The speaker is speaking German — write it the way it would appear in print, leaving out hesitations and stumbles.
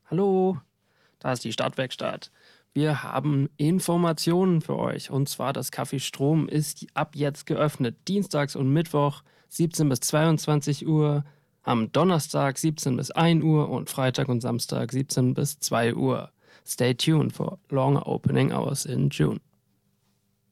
Hallo, da ist die Stadtwerkstatt. Wir haben Informationen für euch. Und zwar, das Café Strom ist ab jetzt geöffnet. Dienstags und Mittwoch 17 bis 22 Uhr, am Donnerstag 17 bis 1 Uhr und Freitag und Samstag 17 bis 2 Uhr. Stay tuned for longer opening hours in June.